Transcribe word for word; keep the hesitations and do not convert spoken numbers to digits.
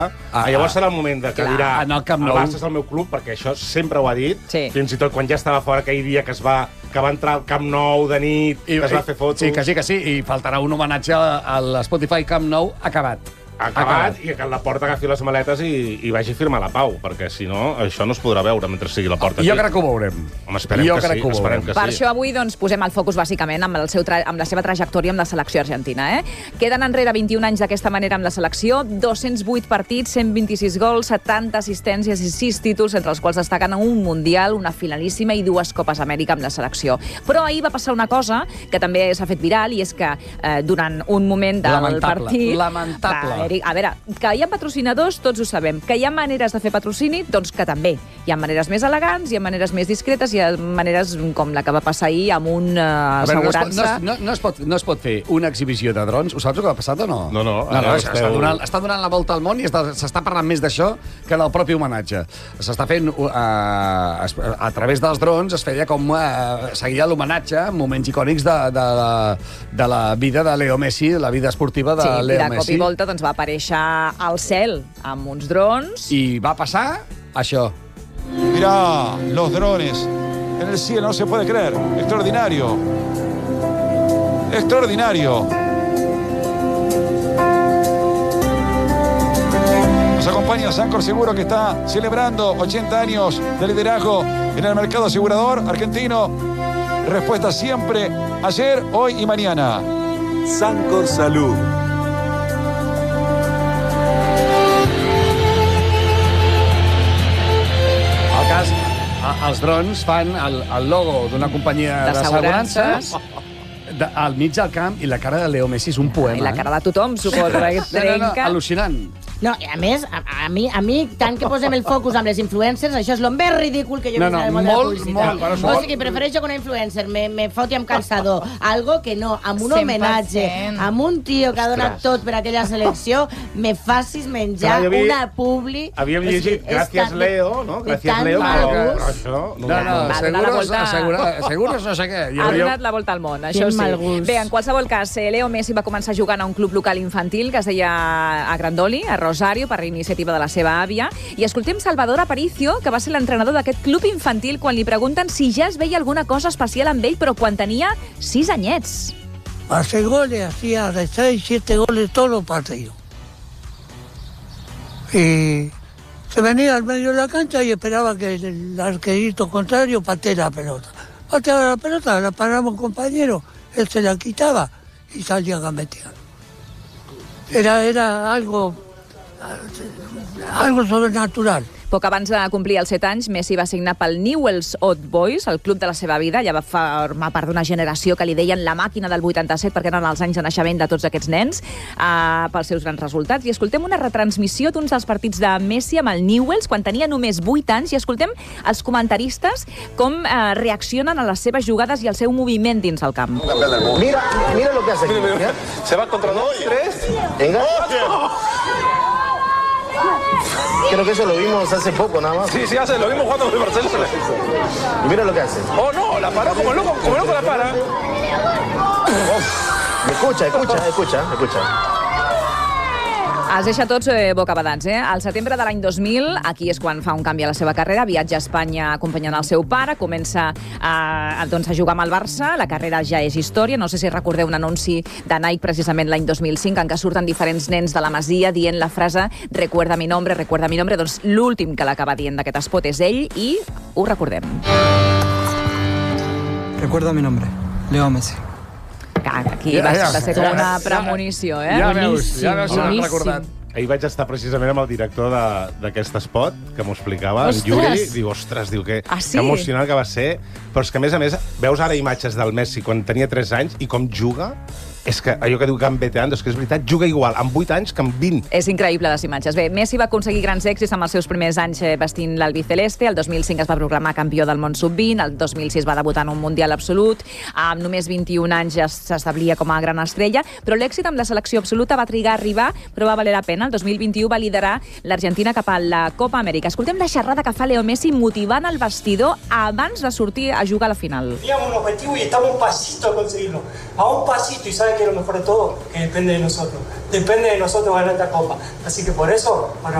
Ah, Llavors serà el moment de que dirà el Barça és el meu club, perquè això sempre ho ha dit, sí. Fins i tot quan ja estava fora aquell dia que es va que va entrar al Camp Nou de nit, I, que es va fer fotos... Sí, que sí, que sí, i faltarà un homenatge a l'Spotify Camp Nou acabat. Acabat, i que la Porta agafi les maletes i, i vagi a firmar la pau, perquè si no, això no es podrà veure mentre sigui la Porta. Jo crec que ho veurem. Home, esperem jo que sí, que esperem que per sí. això avui doncs, posem el focus bàsicament amb, el seu tra amb la seva trajectòria amb la selecció argentina. Eh? Queden enrere vint-i-un anys d'aquesta manera amb la selecció, dos-cents vuit partits, cent vint-i-sis gols, setanta assistències i sis títols, entre els quals destaquen un Mundial, una finalíssima i dues Copes Amèrica amb la selecció. Però ahir va passar una cosa que també s'ha fet viral, i és que eh, durant un moment del lamentable, partit... Lamentable. Va, a veure, que hi ha patrocinadors, tots ho sabem. Que hi ha maneres de fer patrocini, doncs que també. Hi ha maneres més elegants, hi ha maneres més discretes, hi ha maneres com la que va passar ahir amb una uh, assegurança... No, no, no, es pot, no es pot fer una exhibició de drons. Ho saps el que ha passat o no? No, no. no, no esteu... està, donant, està donant la volta al món i s'està parlant més d'això que del propi homenatge. S'està fent... Uh, a través dels drons es feia com uh, seguia l'homenatge, moments icònics de, de, de, de la vida de Leo Messi, la vida esportiva de sí, Leo Messi. Sí, de cop i volta doncs, va aparèixer al cel amb uns drons. I va passar això. Mirá, los drones en el cielo, no se puede creer. Extraordinario. Extraordinario. Nos acompaña Sancor Seguro, que está celebrando ochenta años de liderazgo en el mercado asegurador argentino. Respuesta siempre, ayer, hoy y mañana. Sancor Salud. Els drons fan el, el logo d'una companyia d'assegurances al mig del camp, i la cara de Leo Messi és un poema. I la cara de tothom, suposo, perquè trenca... No, no, no, al·lucinant. No, i a més, a, a, mi, a mi, tant que posem el focus amb les influencers, això és el més ridícul que jo he no, vist no, en el món de la molt, publicitat. molt, o sigui, prefereixo que una influencer me, me foti amb calçador, algo que no, amb un homenatge, amb un tio que ha donat tot per aquella selecció, me facis menjar Clar, vi, una publi... Havíem llegit Gràcies Leo, no? Gràcies Leo, però, però això... No, no, no seguros, segura, seguros no sé què. Jo, ha donat la volta al món, això sí. Bé, en qualsevol cas, Leo Messi va començar jugant a un club local infantil que es deia a Grandoli, a Rosario, per iniciativa de la seva àvia. I escoltem Salvador Aparicio, que va ser l'entrenador d'aquest club infantil, quan li pregunten si ja es veia alguna cosa especial amb ell, però quan tenia sis anyets. Hace goles, hacía de seis, siete goles todos los partidos. Y se venía al medio de la cancha y esperaba que el arquerito contrario pateara la pelota. Pateaba la pelota, la paraba un compañero, él se la quitaba y salía gambeteando. Era, era algo, algo sobrenatural. Poc abans de complir els set anys, Messi va signar pel Newell's Old Boys, el club de la seva vida. Ja va formar part d'una generació que li deien la màquina del vuitanta-set, perquè eren els anys de naixement de tots aquests nens, uh, pels seus grans resultats. I escoltem una retransmissió d'uns dels partits de Messi amb el Newell's quan tenia només vuit anys, i escoltem els comentaristes com uh, reaccionen a les seves jugades i al seu moviment dins el camp. Mira, mira lo que hace. Mira, mira. Se va contra dos, tres. Venga. Creo que eso lo vimos hace poco, nada más. Sí, sí, hace, lo vimos jugando con el Barcelona. Y mira lo que hace. Oh, no, la paró como loco, como loco la para. Escucha, escucha, escucha, escucha. Els deixa tots eh, bocabadats, eh? Al setembre de l'any dos mil, aquí és quan fa un canvi a la seva carrera, viatja a Espanya acompanyant el seu pare, comença a, a, doncs, a jugar amb el Barça, la carrera ja és història. No sé si recordeu un anunci de Nike precisament l'any dos mil cinc, en què surten diferents nens de la Masia dient la frase «Recuerda mi nombre, recuerda mi nombre». Doncs l'últim que l'acaba dient d'aquest espot és ell, i ho recordem. Recuerda mi nombre, Leo Messi. Aquí va ser com una premonició, eh? Ja veus, ja veus si l'han recordat. Ahir vaig estar precisament amb el director d'aquest espot, que m'ho explicava, en Yuri. Diu, ostres, diu, que, ah, sí? que emocionant que va ser. Però és que, a més a més, veus ara imatges del Messi quan tenia tres anys i com juga. És que allò que diu gambeteando, és que és veritat, juga igual amb vuit anys que amb vint. És increïble, les imatges. Bé, Messi va aconseguir grans èxits amb els seus primers anys vestint l'albiceleste. El dos mil cinc es va proclamar campió del món sub vint, el dos mil sis va debutar en un mundial absolut, amb només vint-i-un anys ja s'establia com a gran estrella, però l'èxit amb la selecció absoluta va trigar a arribar, però va valer la pena. El dos mil vint-i-u va liderar l'Argentina cap a la Copa Amèrica. Escoltem la xerrada que fa Leo Messi motivant el vestidor abans de sortir a jugar a la final. Teníamos un objetivo y estamos un pasito a conseguirlo. A un pasito, y ¿sabe sabe que lo mejor de todo, que depende de nosotros. Depende de nosotros ganar esta copa. Así que por eso, para